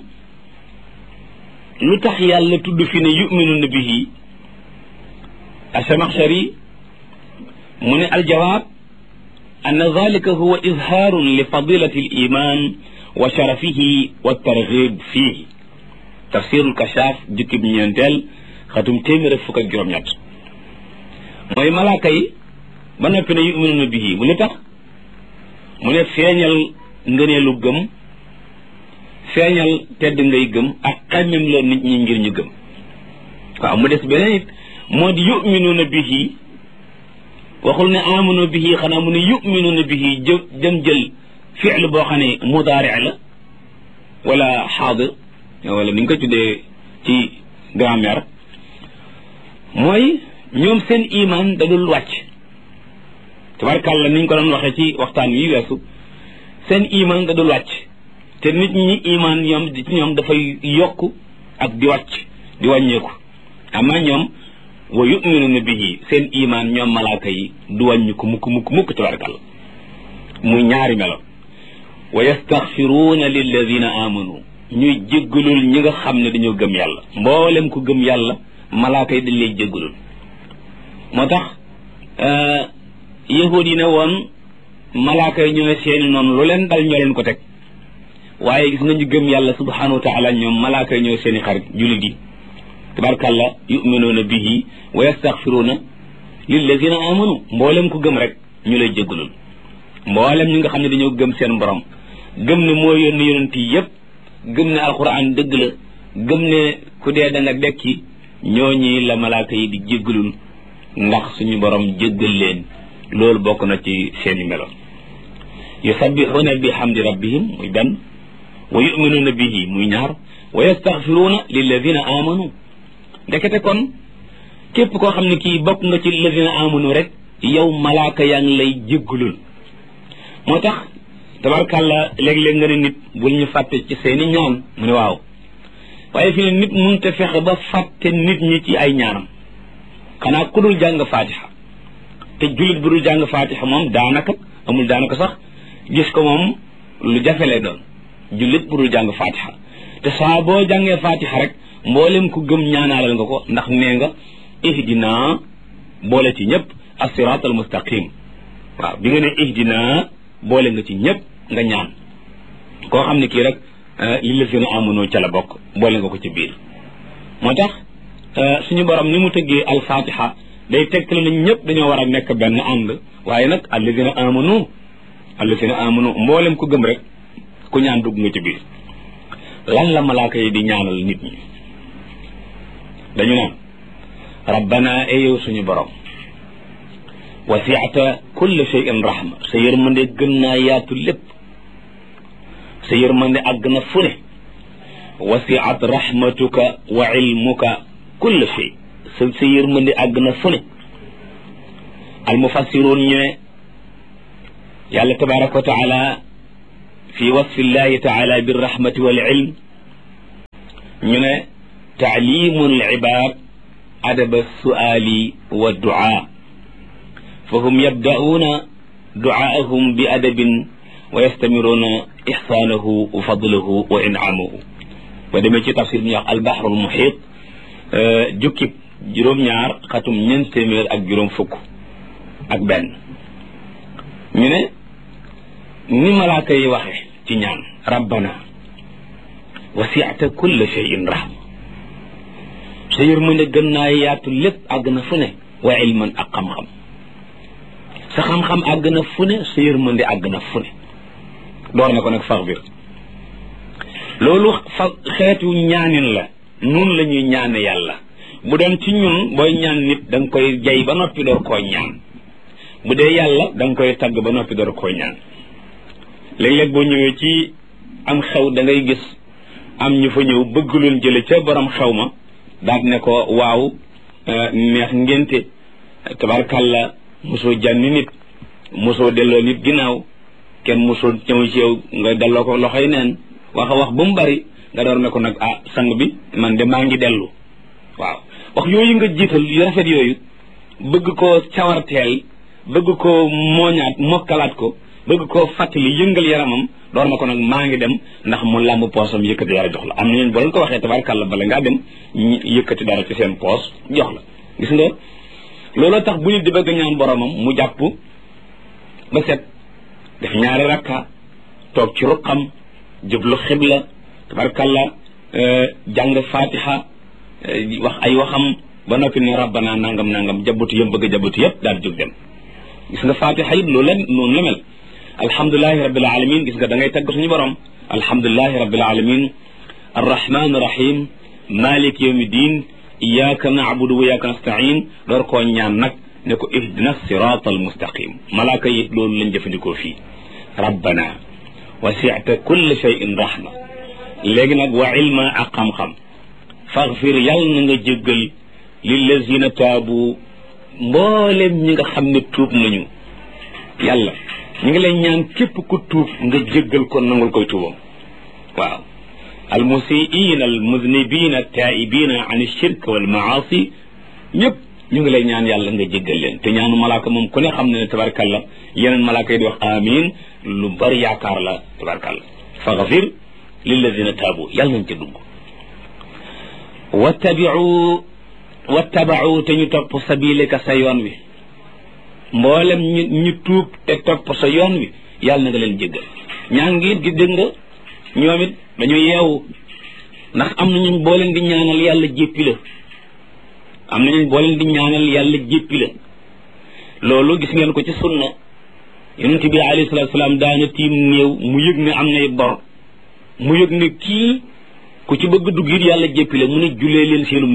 lu tax yàlla tudd fi ne yuminuuna bihi Asamaxshari mu ne aljawaab an dalika huwa izhaarun li fadilati al iman wa sharafihi wa targhib fihi tafsirul kashaaf jukkib ñeenteel xatum téeméer ak fukk ak juróom-ñett mooy malaaka yi ba noppi ne yuminuuna bihi mu lu tax mu ne feeñal ngëneelu gëm feeñal tedd ngay gëm ak xemmem la nit ñi ngir ñu gëm waaw mu des beneen it moo di yuminuuna bihi waxul ne amanu bihi xanaa mu ne yuminuuna bihi jëm jël fi'l boo xam ne mudaari la wala xaadir wala ni nga ko tuddee ci grammaire mooy ñoom seen iman da dul wàcc tabarkàlla ni ñu ko doon waxee ci waxtaan wi weesu seen iman da dul wàcc te nit ñi iman ñoom dafay yokk ak di wàcc di wàññeeku ama ñoom wa yuminuuna bihi seen iman ñoom malaaka yi du wàññi ko mukk tabarkàlla muy ñaari melo wa yastaxfiruuna lilladina amanu ñuy jéggalul ñi nga xam ne dañoo gëm yàlla mboolem ku gëm yàlla malaaka yi dañ lay jéggalul moo tax yahud yi ne woon malaaka yi ñooy seeni noonu lu leen dal ñoo leen ko teg waaye gis nga ñu gëm yàlla subhanahu wa taala ñoom malaaka yi ñooy seeni xarit jullit yi tabarkàlla yuminuuna bihi wa yastaxfiruuna lilladina amanu mboolem ku gëm rek ñu lay jéggalul mboolem ñi nga xam ne dañoo gëm seen borom gëm ne moo yónni yonent yi yëpp gëm ne alquran dëgg la gëm ne ku dee da nga dekki ñooñi la malaaka yi di jéggalul ndax suñu borom jéggal leen loolu bokk na ci seeni melo yusabbixuuna bi hamdi rabbihim muy benn wa yuminuuna bihi muy ñaar wa yastaxfiruuna lilladina amanu ndekete kon képp koo xam ne kii bokk nga ci lilladina amanu rek yow malaaka yaa ngi lay jéggalul moo tax tabarkàlla léeg-léeg nga ne nit bul ñu fàtte ci seeni ñaan mu ne waaw waaye fi ne nit mënut a fexe ba fàtte nit ñi ci ay ñaanam xanaa ku dul jàng faatiha te jullit bu dul jàng faatiha moom daanaka amul daanaka sax gis ko moom lu jafe lay doon jullit bu dul jàng faatiha te saa boo jàngee faatiha rek mboolem ku gëm ñaanaalal nga ko ndax nee nga ihdina boole ci ñëpp as-siraat al mustaqim waaw bi nga ne ihdina boole nga ci ñëpp nga ñaan koo xam ne kii rek lillazina amanu ca la bokk boole nga ko ci biir moo tax suñu borom ni mu tëggee al-fatiha day tegtale na ñëpp dañoo war a nekk benn ànd waaye nag allazina amanu mboolem ku gëm rek ku ñaan dugg nga ci biir lan la malaaka yi di ñaanal nit ñi dañu naan rabbana yow suñu borom wasi'ta kulla shay'in rahma sa yërmande gën naa yaatu lépp sa yërmande àgg na fu ne wasi'at rahmatuka wa ilmuka kulla shay sa yërmande àgg na fu ne almufassiruun ñu ne yàlla tabaraka wa taala fi wasfi llahi taala birrahmati wal ilm ñu ne taalimu al-ibaad adaba su'aali wa du'a fahum yabda'uuna du'aahum bi adabin wa yastamiruuna ihsaanahu wa fadlahu wa in'aamahu ba demee ci tafsir bi ñuy wax al-bahr al-muhiit jukkib juróom-ñaar xatum ñeent téeméer ak juróom fukk ak benn ñu ne ni malaaka yi waxe ci ñaan rabbana wasi'ta kulla shay'in rahma sa yërmande gën naa yaatu lépp àgg na fu ne wa ilman ak xam-xam sa xam-xam àgg na fu ne sa yërmande àgg na fu ne door na ko nag faxbir loolu xeetu ñaanin la nun la ñuy ñaane yàlla bu doon ci ñun booy ñaan nit da nga koy jay ba noppi door koo ñaan bu dee yàlla da nga koy tagg ba noppi door koo ñaan léeg-léeg boo ñëwee ci am xew da ngay gis am ñu fa ñëw bëgg loon jële ca borom xew ma daal ne ko waaw neex ngénte tabarkàlla mosoo jànni nit mosoo delloo nit ginnaaw kenn mosoo ñëw ci yow nga delloo ko loxoy neen wax a wax ba mu bari nga door ne ko nag sang bi man de maa ngi dellu waaw wax yooyu nga jiital yu rafet yooyu bëgg koo cawarteel bëgg koo mooñaat mokkalaat ko bëgg koo fàttali yëngal yaramam door na ko nag maa ngi dem ndax mu làmb poosam yëkkati dara jox la am na ñeen boo leen ko waxee tabarkàlla bala ngaa dem yëkkati dara ci seen poos jox la gis nga looloo tax bu nit di bëgg ñaan boromam mu jàpp ba set def ñaari rakka toog ci ruqam jublu xibla tabarkàlla jàng fatiha wax ay waxam ba noppi ne rabbana nangam nangam jabutu yëm bëgg jabutu yëpp daal jóg dem gis nga fatiha it loolu la noonu la mel alhamdulilahi rabbil alamin gis nga da ngay tagg suñu borom alhamdulilahi rabbil alamin arrahman rahim malik yawmi din iyyaka na'budu wa iyyaka nasta'in door koo ñaan nag ne ko ihdina sirata almustaqim malaaka yi loolu lañ jëfandikoo fii rabbana wasi'ta kulla shay'in rahma léegi nag wa ilma ak xam-xam faghfir yàlla na nga jéggal lillazina taabu mboolem ñi nga xam ne tuub nañu yàlla ñu ngi lay ñaan képp ku tuub nga jéggal ko nangul koy tuubam waaw almusiina almuznibina altaibina an alshirk walmaasi ñëpp ñu ngi lay ñaan yàlla nga jéggal leen te ñaanu malaaka moom ku ne xam ne tabarkalla yeneen malaaka yi di wax amin lu bari yaakaar la tabarkalla faghfir lilladina taabu yàlla nañ ca dugg wattabau te ñu topp sabileka sa yoon wi mboolem ñu tuub te topp sa yoon wi yàlla na nga leen jéggal ñaan ngi di dégg nga ñoom it dañu yeewu ndax am nañu boo leen di ñaanal yàlla jéppi la am nañu boo leen di ñaanal yàlla jéppi la loolu gis ngeen ko ci sunna yonent bi alayhi salaatu salaam daana tiim néew mu yëg ne am nay bor mu yëg ne kii ku ci bëgg dugg it yàlla jéppi la mu ne jullee leen seenum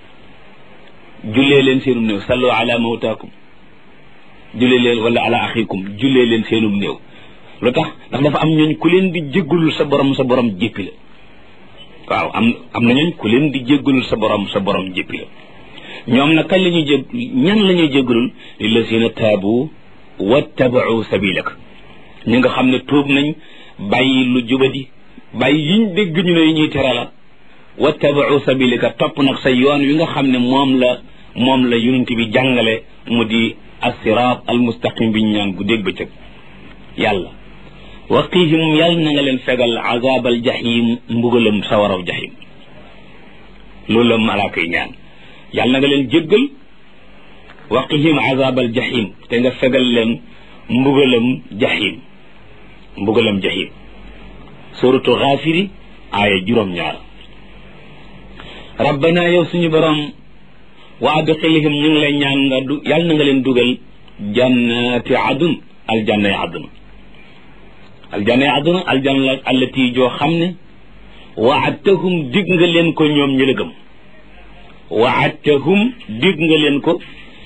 néew sallu ala mawtaakum jullee leen wala ala axikum jullee leen seenum néew lu tax ndax dafa am ñooñ ku leen di jéggalul sa borom jéppi la waaw am na ñooñ ku leen di jéggalul sa borom jéppi la ñoom nag kañ la ñuy ñan la ñuy jéggalul lillazina taabu wattabau sabilak ñi nga xam ne tuub nañ bàyyi lu jubadi bàyyi yiñ dégg ñu ne yi ñuy tere la wattabau sabilaka topp nag sa yoon wi nga xam ne moom la yonent bi jàngale mu di as-siraat al-mustaqim bi ñu ñaan gu dégg bëccëg yàlla waqihim yàlla na nga leen fegal azabal jahim mbugalam sawaraw jahim loolu la malaaka yi ñaan yàlla na nga leen jéggal waqihim azabal jahim te nga fegal leen mbugalam jahim suratu Gaafiri aaya 7 rabbana yow suñu borom wa adxilhum ñu ngi lay ñaan nga yàlla na nga leen dugal jannati adun aljanna aljanna allati joo xam ne waadtahum dig nga leen ko ñoom ñu la gëm waadtahum dig nga leen ko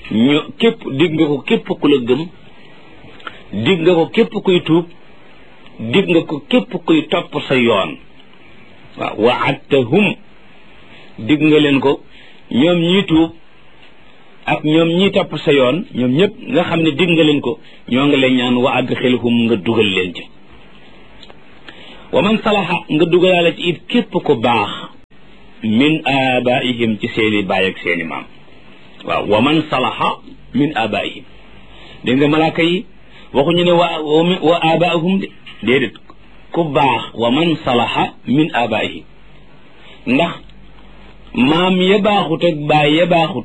dig nga ko képp ku la gëm dig nga ko képp kuy tuub dig nga ko képp kuy topp sa yoon waaw waadtahum dig nga leen ko ñoom ñii tuub ak ñoom ñii topp sa yoon ñoom ñëpp nga xam ne dig nga leen ko ñoo nga leen ñaan wa adxilhum nga dugal leen ci wa man salaha nga dugalaale ci it képp ko baax min abaihim ci seeni baay ak seeni maam waaw wa man salaha min abaihim dégg nga malaaka yi waxuñu ne wa abaahum de déedéet ku baax wa man salaha min abaihim ndax maam ya baaxut ak baay ya baaxut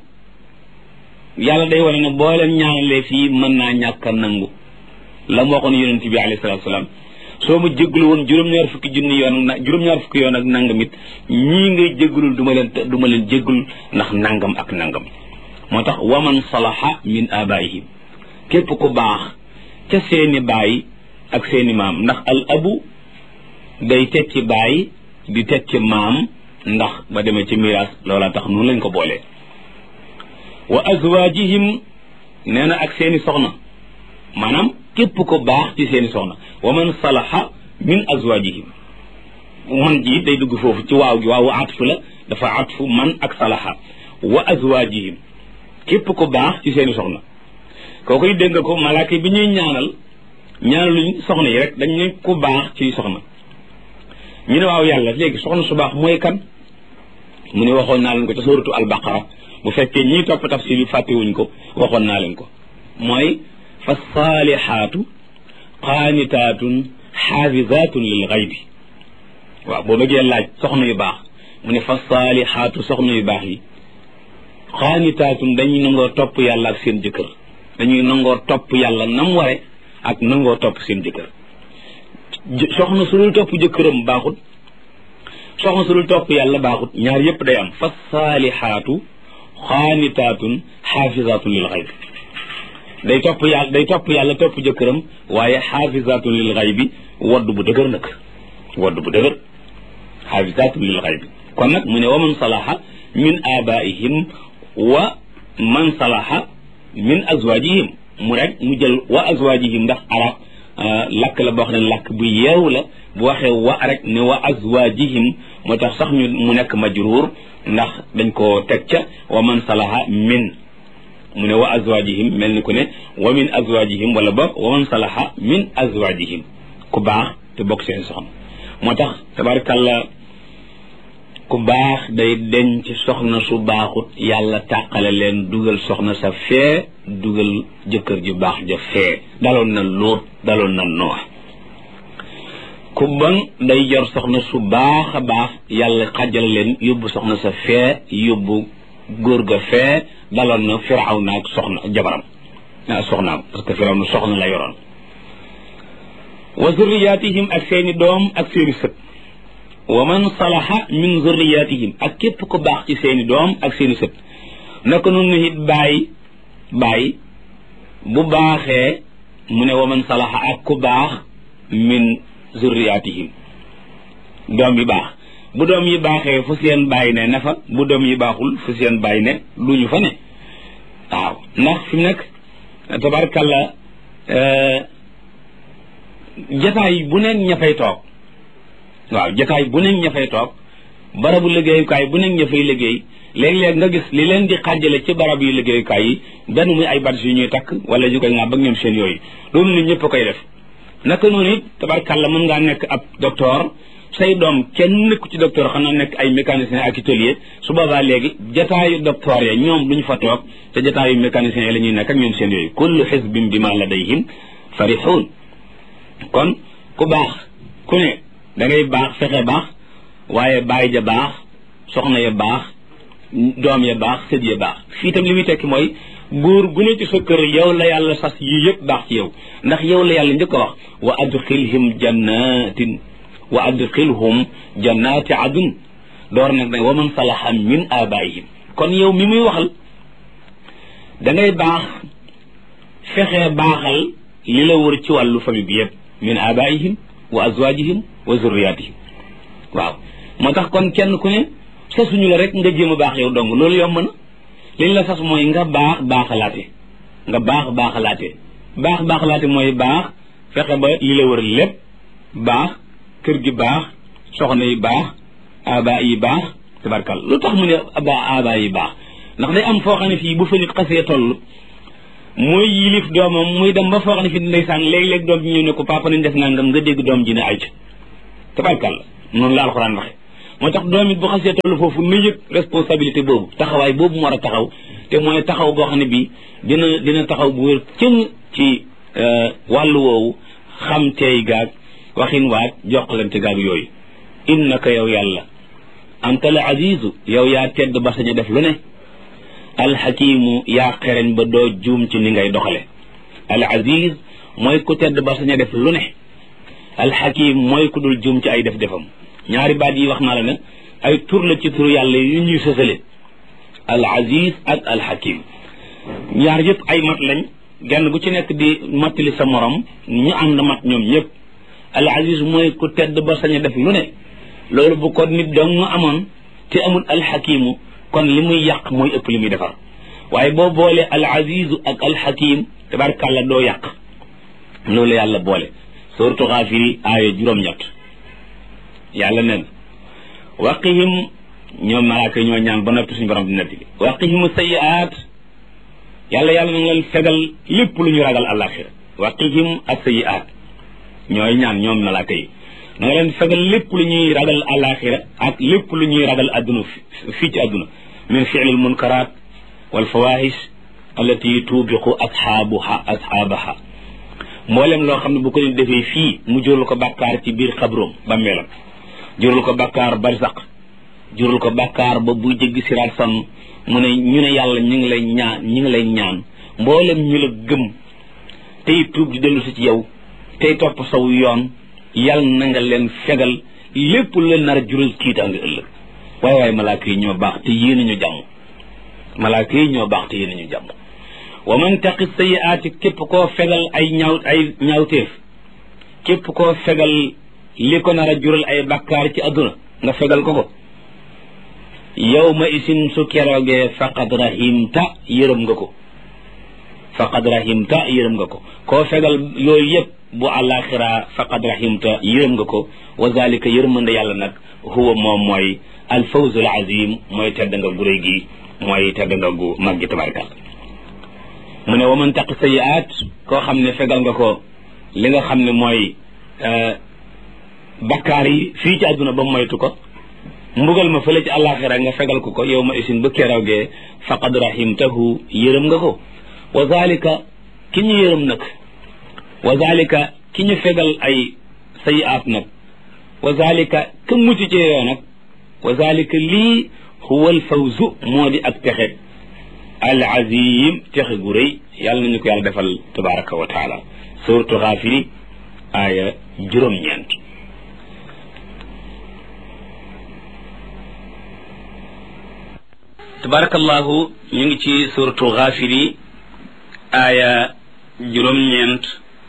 yàlla day wane ne boo leen ñaanalee fii mën naa ñàkk a nangu la mu waxoon yonent bi alayhi salaatu salaam soo ma jéggalu woon juróom-ñaar fukki yoon ak nangam it ñii ngay jéggalul du ma leen jéggul ndax nangam ak nangam moo tax waman salaha min abaihim képp ku baax ca seeni baay ak seeni maam ndax al abu day tekki baay di tekki maam ndax ba demee ci miraas loola tax noonu lañ ko boolee wa azwaajihim nee na ak seeni soxna maanaam képp ko baax ci seeni soxna wa man salaha min azwaajihim man ji day dugg foofu ci waaw gi waawu atfu la dafa atfu man ak salaha wa azwaajihim képp ko baax ci seeni soxna kooku dégg nga ko malaaka bi ñuy ñaanaluñ soxna yi rek dañ ne ku baax ci soxna ñu ne waaw yàlla léegi soxna su baax mooy kan mu ne waxoon naa leen ko ca suuratu al-baqara bu fekkee ñii topp tafsir yi fàttewuñ ko waxoon naa leen ko mooy fa saalihaatu qaanitaatun xaafizaatun lil xaybi waaw boo bëggee laaj soxna yu baax mu ne fa saalihaatu soxna yu baax yi qaanitaatun dañuy nangoo topp yàlla ak seen jëkkër dañuy nangoo topp yàlla nam ware ak nangoo topp seen jëkkër soxna su dul topp jëkkëram baaxut soxna su dul topp yàlla baaxut ñaar yépp day am fa saalihaatu xaanitaatun xaafizaatun lil xaybi day topp yàlla topp jëkkëram waaye xaafizaatun lil xaybi wadd bu dëgër nag wadd bu dëgër xaafizaatun lil xaybi kon nag mu ne wa man salaha min abaihim wa man salaha min azwajihim mu rek mu jël wa azwajihim ndax arab lakk la boo xam ne lakk bu yeew la bu waxee wa rek ne wa azwajihim moo tax sax mu nekk majruur ndax dañ ko teg ca wa man salaha min mu ne wa azwajihim mel ni ku ne wa min azwajihim wala boog wa man salaha min azwajihim ku baax te bokk seen soxna moo tax tabarakallah ku baax day denc soxna su baaxut yàlla tàqale leen dugal soxna sa fee dugal jëkkër ju baax ja fee daloon na Luut daloon na Noox ku bon day jor soxna su baax a baax yàlla xàjjale leen yóbbu soxna sa fee yóbbu góor ga fee daloon na Firawna ak soxna jabaram soxnaam parce que Firawna soxna la yoroon wa zurriyatihim ak seeni doom ak seeni sët wa man salaha min zurriyatihim ak képp ko baax ci seeni doom ak seeni sët naka noonu it baay bu baaxee mu ne wa man salaha ak ku baax min zurriyatihim doom yi baax bu doom yi baaxee fu seen bàyyi ne na fa bu doom yi baaxul fu seen bàyyi ne duñu fa ne waaw ndax fi mu nekk tabarkalla jataay bu neen ña fay toog waaw jataay bu neen ña fay toog barabu liggéeyukaay bu neen ña fay liggéey léeg-léeg nga gis li leen di xàjjale ci barab yu liggéeyukaay yi benn muy ay badge yu ñuy takk wala ñu koy ŋaa ba ñoom seen yooyu loolu nit ñëpp a koy def naka noonu it tabarkalla mën ngaa nekk ab docteur say doom kenn nekku ci docteur xanaa nekk ay mécanicien ak atelier su boobaa léegi jataayu docteur ya ñoom duñu fa toog te jataayu mécanicien yi la ñuy nekk ak ñoom seen yooyu kullu xisbin bima ladayhim farixuun kon ku baax ku ne da ngay baax fexe baax waaye baay ja baax soxna ya baax doom ya baax sët ya baax fii tam li muy tekki mooy góor gu ne ci sa kër yow la yàlla sas yi yëpp baax ci yow ndax yow la yàlla njëkk a wax wa adxilhum jannatin wa adxilhum jannati adun door nag wa man salaha min abaihim kon yow mi muy waxal da ngay baax fexe baaxal li la wër ci wàllu famille bi yëpp min abaihim wa azwajihim wa zurriyatihim waaw moo tax kon kenn ku ne sasuñu la rek nga jéem a baax yow dong loolu yomb na liñ la sas mooy nga baax baaxalaate nga baax baaxalaate mooy baax fexe ba li la wër lépp baax kër gi baax soxna yi baax aba yi baax tabarkal lu tax mu ne aba yi baax ndax day am foo xam ne fii bu fa nit xasee toll mooy yilif doomam muy dem ba foo xam ne fii ndeysaan léeg-léeg doom ji ñëw ne ko papa nañ def nangam nga dégg doom ji ne ay tabarkal noonu la alxuraan waxe moo tax doom it bu xasee toll foofu na yëg responsabilité boobu taxawaay boobu mu war a taxaw te mooy taxaw boo xam ne bii dina taxaw bu wér cëng ci wàllu woowu xam teey gaag waxin waag joxalante gaag yooyu innaka yow yàlla anta al azizu yow yaa tedd ba sañ a def lu ne alxakimu yaa xereñ ba doo juum ci ni ngay doxale al aziz mooy ku tedd ba sañ a def lu ne alxakim mooy ku dul juum ci ay def-defam ñaari baat yi wax naa la ne ay tur la ci turu yàlla yu ñuy sësale al aziz ak al hakim ñaar yëpp ay mat lañ genn gu ci nekk di mattali sa morom ñu ànd mat ñoom ñëpp al aziz mooy ku tedd ba sañ a def lu ne loolu bu ko nit dong amoon te amul al hakimu kon li muy yàq mooy ëpp li muy defar waaye boo boole al azizu ak al hakim tabarkàlla doo yàq loolu yàlla boole suratu Gaafiri aaya juróom-ñett yàlla nen waqihim ñoom malaaka ñoo ñaan ba noppi suñu borom di netti bi waqihimu sayyi'aat yàlla na nga leen fegal lépp lu ñu ragal àllaaxira waqihim as sayyi'aat ñooy ñaan ñoom malaaka yi na nga leen fegal lépp lu ñuy ragal àllaaxira ak lépp lu ñuy ragal adduna fii ci adduna min fi'lil munkaraat wal fawaahish allati tuubiqu ashaabaha mboolem loo xam ne bu ko nit defee fii mu jural ko bàkkaar ci biir xabroom bàmmeelam jural ko bàkkaar barsaq jural ko bàkkaar ba buy jéggi siraat san mu ne ñu ne yàlla ñu ngi lay ñaan mboolem ñu la gëm tey tuub di dellu si ci yow tey topp saw yoon yàlla na nga leen fegal lépp lu leen nar a jural tiitaanga ëllëg waaye malaaka yi ñoo baax te yéen ñu jàmm malaaka yi ñoo baax te yéen ñu jàmm wa man taqi sayyi'aati képp koo fegal ay ñaawteef képp koo fegal li ko nar a jural ay bakkaar ci adduna nga fegal ko yawma isin su keroogee faqad rahimta yërëm nga ko koo fegal yooyu yëpp bu àllaaxira faqad rahimta yërëm nga ko wa zalika yërmande yàlla nag huwa moom mooy alfawzul azim mooy tedd nga gu réy gi mooy tedd nga gu mag gi tabarkal mu ne wa man taqi sayyi'aat koo xam ne fegal nga ko li nga xam ne mooy bakkaar yi fii ci àdduna ba moytu ko mbugal ma fële ci àllaaxira nga fegal ko yow ma isin ba keroogee faqad rahimtahu yërëm nga ko wa zalika ki ñu yërëm nag wa zalika ki ñu fegal ay sayyi'aat nag wa zalika ka mucc ci yoo nag wa zalika lii huwa al fawzu moo di ak texe al azim texe gu rëy yàlla nañu ko yàlla defal tabaraka wa taala suratu Gaafiri aaya juróom-ñeent tabarakallahu ñu ngi ci suratu Gaafiri aaya juróom-ñeent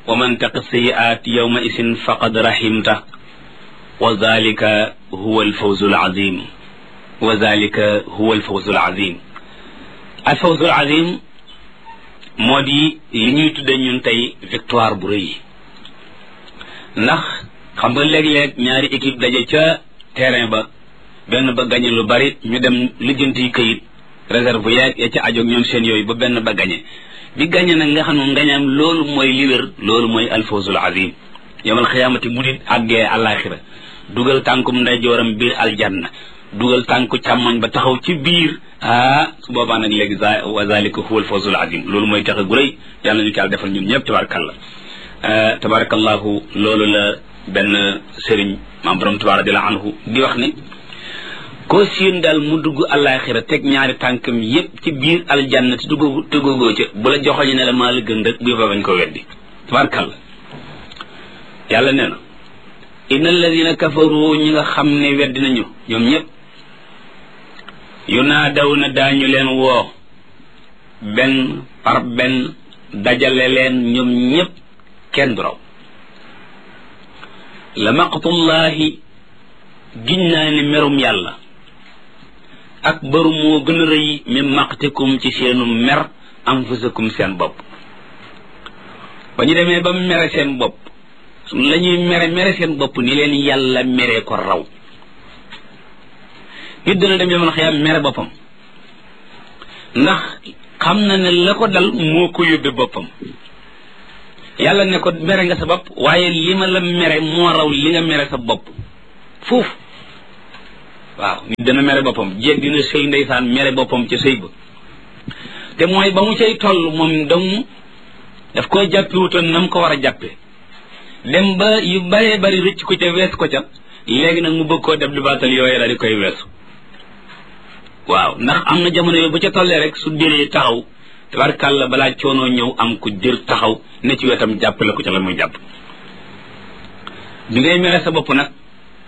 wa man taqi sayi'at yawma isin faqad rahimta wa zalika huwa alfawzu alazim wa zalika huwa alfawzu alazim alfawzu alazim moo di li ñuy tudde ñun tey victoire bu rëy ndax xam nga léeg-léeg ñaari équipe daje ca terrain ba benn ba gañe lu bari ñu dem lijjanti këyit réserve yeeg ya ca ajoog ñoom seen yooyu ba benn ba gañe bi gañe nag nga xam ne ngañaam loolu mooy li wér loolu mooy alfawzul azim yawmal xiyaamati bu nit àggee àllaaxira dugal tànkum ndeyjooram biir aljanna dugal tànku càmmoñ ba taxaw ci biir su boobaa nag léegi wa zalika huwa alfawzul azim loolu mooy texe gu rëy yàlla ñu ko yàlla defal ñun ñëpp tabarakallah tabarakallahu loolu la benn sëriñ maam borom tabaaraka radiyallahu anhu di wax ni koo siin daal mu dugg àllaaxira teg ñaari tànkam yépp ci biir aljanna te duggagoo ca bu la joxoñu ne la maa la gën rek bu fa bañ ko weddi tabarakallah yàlla nee na inna alladina kafaru ñi nga xam ne weddi nañu ñoom ñëpp yunaadawna daañu leen woo benn par benn dajale leen ñoom ñëpp kenn du raw la maqtullahi giñ naa ne merum yàlla ak baru moo gën a rëy min maqtikum ci seenu mer anfusakum seen bopp ba ñu demee ba mere seen bopp la ñuy mere seen bopp ni leen yàlla meree ko raw nit dana dem yomal xiyaam mere boppam ndax xam na ne la ko dal moo ko yóbbe boppam yàlla ne ko mere nga sa bopp waaye li ma la mere moo raw li nga mere sa bopp foofu waaw nit dana mere boppam jéeg dina sëy ndeysaan mere boppam ca sëy ba te mooy ba mu cay toll moom dong daf koo jàppiwutoon na mu ko war a jàppe dem ba yu baree bari rëcc ko ca wees ko ca léegi nag mu bëgg koo def lu baatal yooyu la di koy weesu waaw ndax am na jamono yooyu bu ca tollee rek su déree taxaw tabarkàlla balaa coonoo ñëw am ku jër taxaw ne ci wetam jàppale ko ca la muy jàpp bi ngay mere sa bopp nag